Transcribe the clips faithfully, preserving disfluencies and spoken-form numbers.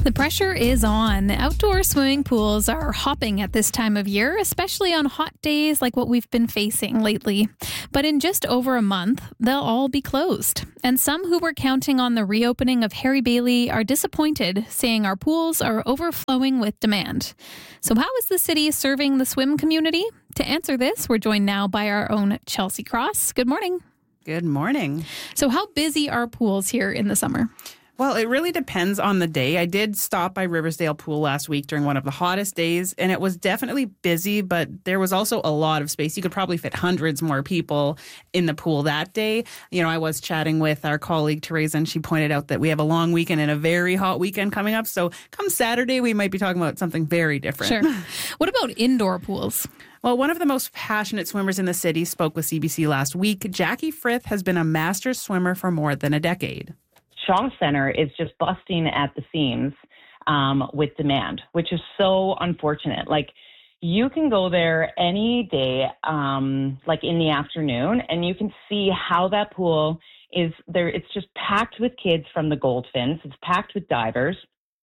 The pressure is on. Outdoor swimming pools are hopping at this time of year, especially on hot days like what we've been facing lately. But in just over a month, they'll all be closed. And some who were counting on the reopening of Harry Bailey are disappointed, saying our pools are overflowing with demand. So how is the city serving the swim community? To answer this, we're joined now by our own Chelsea Cross. Good morning. Good morning. So how busy are pools here in the summer? Well, it really depends on the day. I did stop by Riversdale Pool last week during one of the hottest days, and it was definitely busy, but there was also a lot of space. You could probably fit hundreds more people in the pool that day. You know, I was chatting with our colleague, Teresa, and she pointed out that we have a long weekend and a very hot weekend coming up. So come Saturday, we might be talking about something very different. Sure. What about indoor pools? Well, one of the most passionate swimmers in the city spoke with C B C last week. Jackie Frith has been a masters swimmer for more than a decade. Shaw Center is just busting at the seams um, with demand, which is so unfortunate. Like, you can go there any day, um, like in the afternoon, and you can see how that pool is there. It's just packed with kids from the Goldfins. It's packed with divers.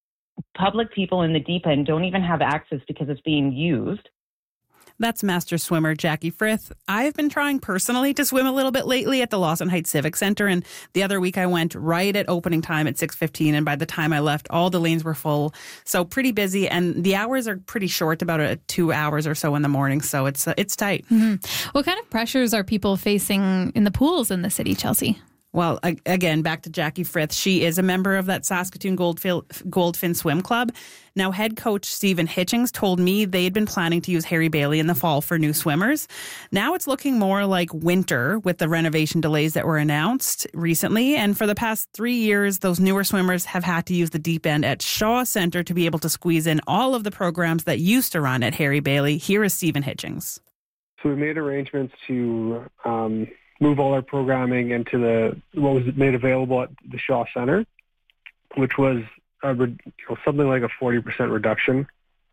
Public people in the deep end don't even have access because it's being used. That's master swimmer Jackie Frith. I've been trying personally to swim a little bit lately at the Lawson Heights Civic Center, and the other week I went right at opening time at six fifteen, and by the time I left, all the lanes were full. So pretty busy, and the hours are pretty short, about a two hours or so in the morning, so it's uh, it's tight. Mm-hmm. What kind of pressures are people facing in the pools in the city, Chelsea? Well, again, back to Jackie Frith. She is a member of that Saskatoon Goldfin, Goldfin Swim Club. Now, head coach Stephen Hitchings told me they had been planning to use Harry Bailey in the fall for new swimmers. Now it's looking more like winter with the renovation delays that were announced recently. And for the past three years, those newer swimmers have had to use the deep end at Shaw Center to be able to squeeze in all of the programs that used to run at Harry Bailey. Here is Stephen Hitchings. So we made arrangements to Um move all our programming into the what was made available at the Shaw Center, which was a, you know, something like a forty percent reduction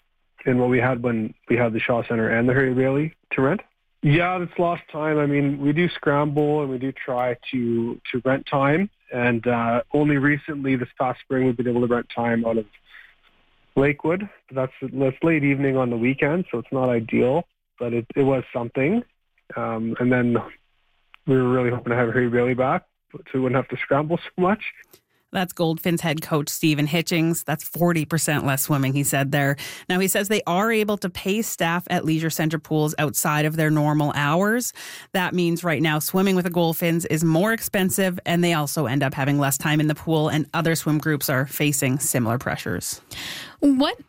in what we had when we had the Shaw Center and the Harry Bailey to rent. Yeah, it's lost time. I mean, we do scramble and we do try to, to rent time. And uh, only recently, this past spring, we've been able to rent time out of Lakewood. That's, that's late evening on the weekend, so it's not ideal, but it, it was something. Um, and then we were really hoping to have Harry Bailey back so we wouldn't have to scramble so much. That's Goldfin's head coach, Stephen Hitchings. That's forty percent less swimming, he said there. Now, he says they are able to pay staff at leisure center pools outside of their normal hours. That means right now swimming with the Goldfins is more expensive, and they also end up having less time in the pool, and other swim groups are facing similar pressures. What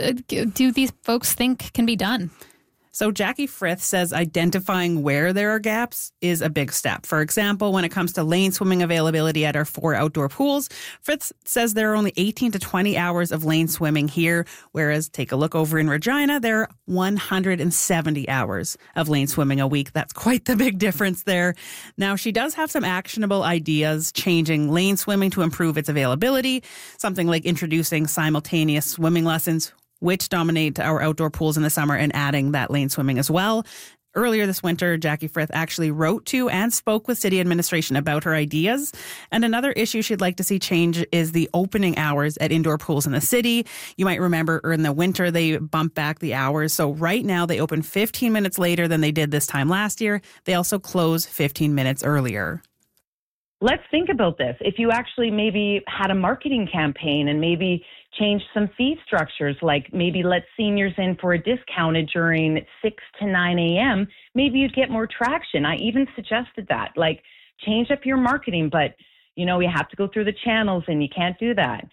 do these folks think can be done? So Jackie Frith says identifying where there are gaps is a big step. For example, when it comes to lane swimming availability at our four outdoor pools, Frith says there are only eighteen to twenty hours of lane swimming here, whereas take a look over in Regina, there are one hundred seventy hours of lane swimming a week. That's quite the big difference there. Now, she does have some actionable ideas changing lane swimming to improve its availability, something like introducing simultaneous swimming lessons, which dominate our outdoor pools in the summer, and adding that lane swimming as well. Earlier this winter, Jackie Frith actually wrote to and spoke with city administration about her ideas. And another issue she'd like to see change is the opening hours at indoor pools in the city. You might remember in the winter, they bumped back the hours. So right now they open fifteen minutes later than they did this time last year. They also close fifteen minutes earlier. Let's think about this. If you actually maybe had a marketing campaign and maybe change some fee structures, like maybe let seniors in for a discounted during six to nine a.m., maybe you'd get more traction. I even suggested that, like change up your marketing, but you know, you have to go through the channels and you can't do that.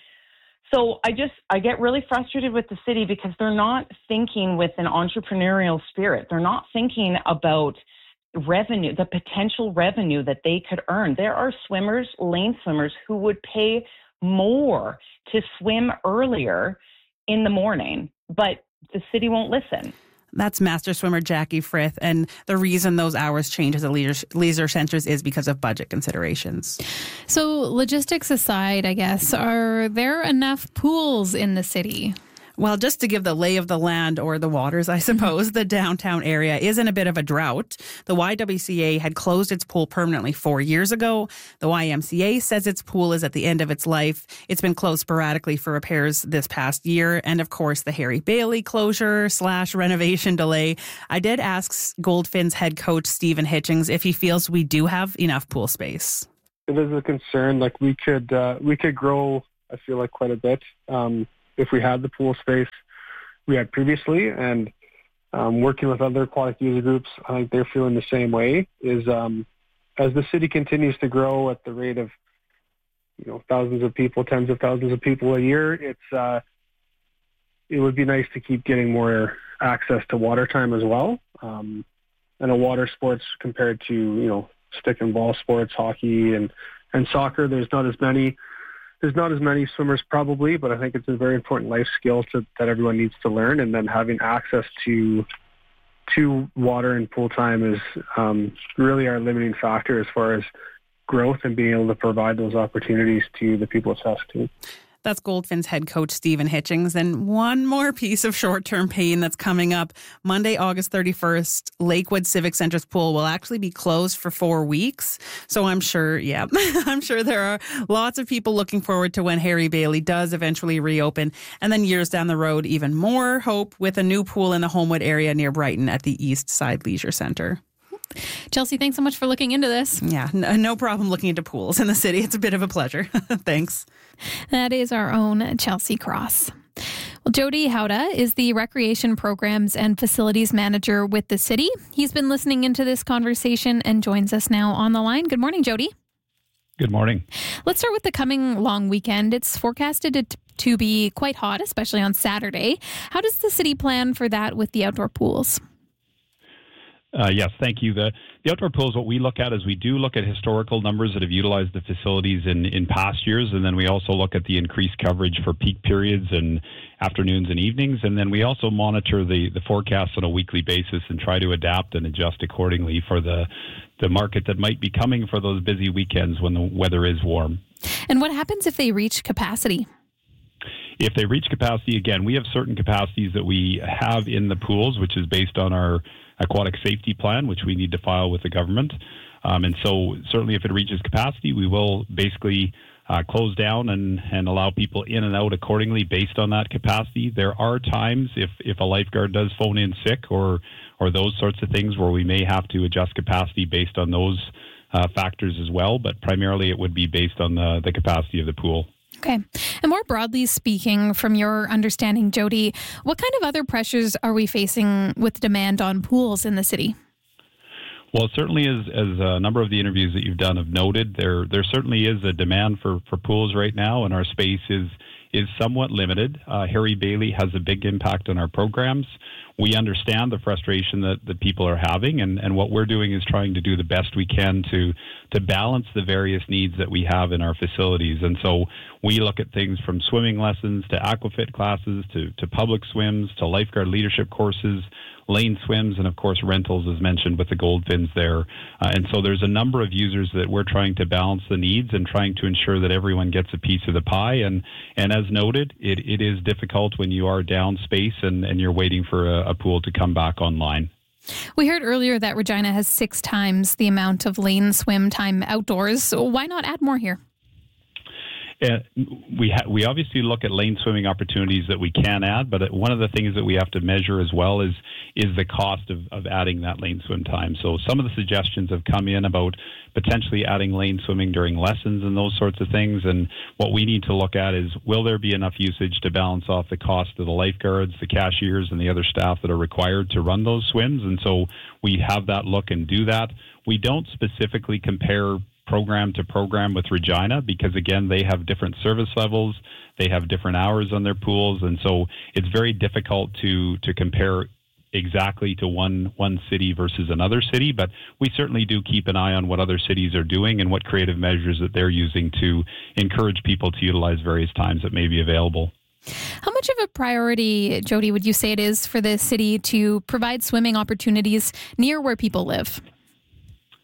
So I just, I get really frustrated with the city because they're not thinking with an entrepreneurial spirit. They're not thinking about revenue, the potential revenue that they could earn. There are swimmers, lane swimmers, who would pay more to swim earlier in the morning, but the city won't listen. That's master swimmer Jackie Frith, and the reason those hours change at the leisure, leisure centers is because of budget considerations. So logistics aside, I guess, are there enough pools in the city? Well, just to give the lay of the land or the waters, I suppose, the downtown area is in a bit of a drought. The Y W C A had closed its pool permanently four years ago. The Y M C A says its pool is at the end of its life. It's been closed sporadically for repairs this past year. And of course, the Harry Bailey closure slash renovation delay. I did ask Goldfin's head coach, Stephen Hitchings, if he feels we do have enough pool space. It is a concern. Like we could, uh, we could grow, I feel like, quite a bit. Um, if we had the pool space we had previously, and um, working with other aquatic user groups, I think they're feeling the same way, is um, as the city continues to grow at the rate of, you know, thousands of people, tens of thousands of people a year, it's uh, it would be nice to keep getting more access to water time as well. Um, and a water sports compared to, you know, stick and ball sports, hockey and, and soccer, there's not as many There's not as many swimmers probably, but I think it's a very important life skill to, that everyone needs to learn. And then having access to to water and pool time is um, really our limiting factor as far as growth and being able to provide those opportunities to the people of Saskatoon. That's Goldfin's head coach, Stephen Hitchings. And one more piece of short-term pain that's coming up. Monday, August thirty-first, Lakewood Civic Center's pool will actually be closed for four weeks. So I'm sure, yeah, I'm sure there are lots of people looking forward to when Harry Bailey does eventually reopen. And then years down the road, even more hope with a new pool in the Homewood area near Brighton at the East Side Leisure Centre. Chelsea, thanks so much for looking into this. Yeah, no, no problem looking into pools in the city. It's a bit of a pleasure. Thanks. That is our own Chelsea Cross. Well, Jody Hauda is the Recreation Programs and Facilities Manager with the city. He's been listening into this conversation and joins us now on the line. Good morning, Jody. Good morning. Let's start with the coming long weekend. It's forecasted to, to be quite hot, especially on Saturday. How does the city plan for that with the outdoor pools? Uh, yes, thank you. The, the outdoor pools, what we look at is we do look at historical numbers that have utilized the facilities in, in past years, and then we also look at the increased coverage for peak periods and afternoons and evenings, and then we also monitor the, the forecast on a weekly basis and try to adapt and adjust accordingly for the, the market that might be coming for those busy weekends when the weather is warm. And what happens if they reach capacity? If they reach capacity, again, we have certain capacities that we have in the pools, which is based on our aquatic safety plan, which we need to file with the government. Um, and so certainly if it reaches capacity, we will basically uh, close down and, and allow people in and out accordingly based on that capacity. There are times if, if a lifeguard does phone in sick or, or those sorts of things where we may have to adjust capacity based on those uh, factors as well, but primarily it would be based on the, the capacity of the pool. Okay. And more broadly speaking, from your understanding, Jody, what kind of other pressures are we facing with demand on pools in the city? Well, it certainly is, as a number of the interviews that you've done have noted, there there certainly is a demand for, for pools right now, and our space is is somewhat limited. Uh, Harry Bailey has a big impact on our programs. We understand the frustration that, that people are having, and, and what we're doing is trying to do the best we can to to balance the various needs that we have in our facilities. And so we look at things from swimming lessons to aquafit classes to, to public swims to lifeguard leadership courses, lane swims, and of course rentals, as mentioned, with the Goldfins there. Uh, and so there's a number of users that we're trying to balance the needs and trying to ensure that everyone gets a piece of the pie. And, and as noted, it, it is difficult when you are down space and, and you're waiting for a, a pool to come back online. We heard earlier that Regina has six times the amount of lane swim time outdoors. So why not add more here? Uh, we ha- we obviously look at lane swimming opportunities that we can add, but one of the things that we have to measure as well is is the cost of, of adding that lane swim time. So some of the suggestions have come in about potentially adding lane swimming during lessons and those sorts of things. And what we need to look at is, will there be enough usage to balance off the cost of the lifeguards, the cashiers, and the other staff that are required to run those swims? And so we have that look and do that. We don't specifically compare program to program with Regina because, again, they have different service levels, they have different hours on their pools, and so it's very difficult to to compare exactly to one one city versus another city. But we certainly do keep an eye on what other cities are doing and what creative measures that they're using to encourage people to utilize various times that may be available. How much of a priority, Jody, would you say it is for the city to provide swimming opportunities near where people live?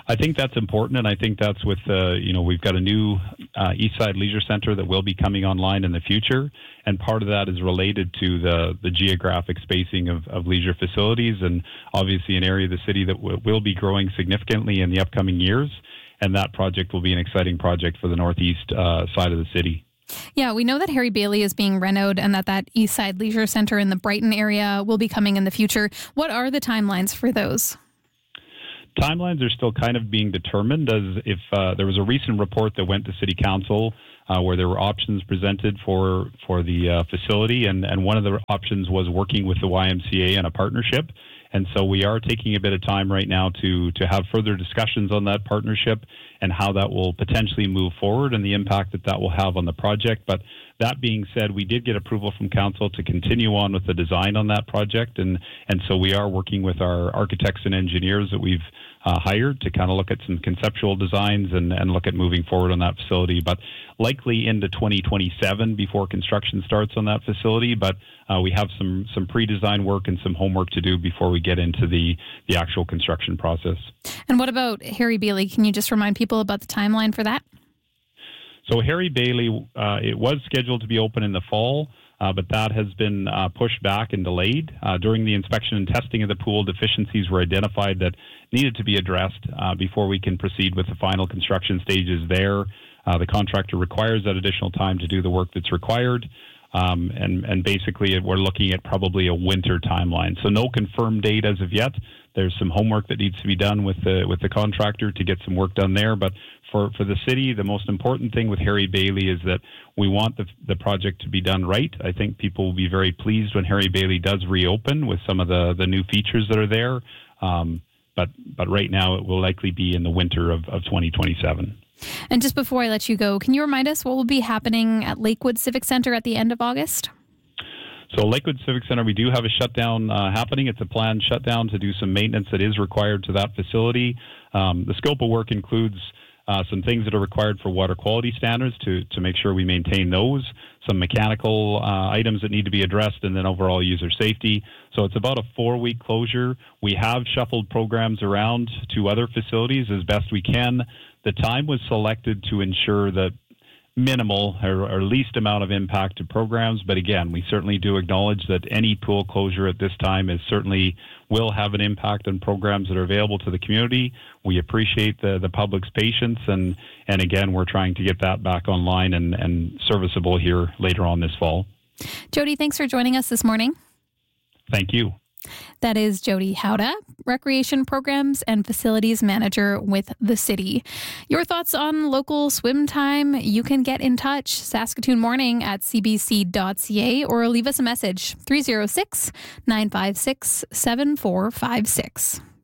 I think that's important, and I think that's with, uh, you know, we've got a new uh, Eastside Leisure Center that will be coming online in the future, and part of that is related to the, the geographic spacing of, of leisure facilities, and obviously an area of the city that w- will be growing significantly in the upcoming years, and that project will be an exciting project for the northeast uh, side of the city. Yeah, we know that Harry Bailey is being renoed and that that Eastside Leisure Center in the Brighton area will be coming in the future. What are the timelines for those? Timelines are still kind of being determined, as if uh, there was a recent report that went to City Council uh, where there were options presented for for the uh, facility, and, and one of the options was working with the Y M C A in a partnership. And so we are taking a bit of time right now to to have further discussions on that partnership and how that will potentially move forward and the impact that that will have on the project. But that being said, we did get approval from council to continue on with the design on that project, and and so we are working with our architects and engineers that we've uh, hired to kind of look at some conceptual designs and, and look at moving forward on that facility, but likely into twenty twenty-seven before construction starts on that facility. But uh, we have some some pre-design work and some homework to do before we get into the, the actual construction process. And what about Harry Bailey? Can you just remind people about the timeline for that? So Harry Bailey, uh, it was scheduled to be open in the fall, uh, but that has been uh, pushed back and delayed. Uh, during the inspection and testing of the pool, deficiencies were identified that needed to be addressed uh, before we can proceed with the final construction stages there. Uh, the contractor requires that additional time to do the work that's required. Um, and, and basically, we're looking at probably a winter timeline. So no confirmed date as of yet. There's some homework that needs to be done with the with the contractor to get some work done there. But for, for the city, the most important thing with Harry Bailey is that we want the, the project to be done right. I think people will be very pleased when Harry Bailey does reopen with some of the, the new features that are there. Um, but but right now, it will likely be in the winter of, of twenty twenty-seven. And just before I let you go, can you remind us what will be happening at Lakewood Civic Center at the end of August? So Lakewood Civic Center, we do have a shutdown uh, happening. It's a planned shutdown to do some maintenance that is required to that facility. Um, the scope of work includes uh, some things that are required for water quality standards to, to make sure we maintain those, some mechanical uh, items that need to be addressed, and then overall user safety. So it's about a four-week closure. We have shuffled programs around to other facilities as best we can. The time was selected to ensure that minimal or, or least amount of impact to programs. But again, we certainly do acknowledge that any pool closure at this time is certainly will have an impact on programs that are available to the community. We appreciate the, the public's patience. And, and again, we're trying to get that back online and, and serviceable here later on this fall. Jody, thanks for joining us this morning. Thank you. That is Jody Howda, Recreation Programs and Facilities Manager with the city. Your thoughts on local swim time? You can get in touch, Saskatoon Morning at c b c dot c a, or leave us a message, three oh six, nine five six, seven four five six.